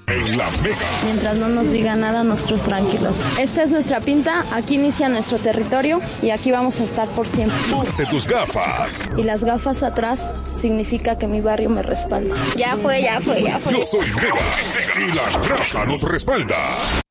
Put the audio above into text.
En La Mega. Mientras no nos diga nada, nosotros tranquilos. Esta es nuestra pinta, aquí inicia nuestro territorio y aquí vamos a estar por siempre. Ponte tus gafas. Y las gafas atrás significa que mi barrio me respalda. Ya fue. Yo soy Mega y la raza nos respalda.